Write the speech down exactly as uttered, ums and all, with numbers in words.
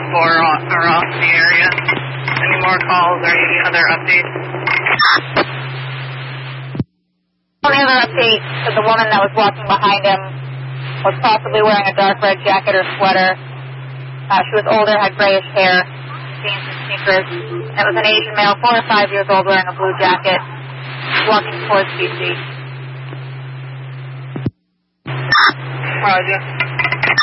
four are off the area. Any more calls or any other updates? Only other update is the woman that was walking behind him was possibly wearing a dark red jacket or sweater. Uh, she was older, had grayish hair, jeans and sneakers. It was an Asian male, four or five years old, wearing a blue jacket, walking towards D C. Roger.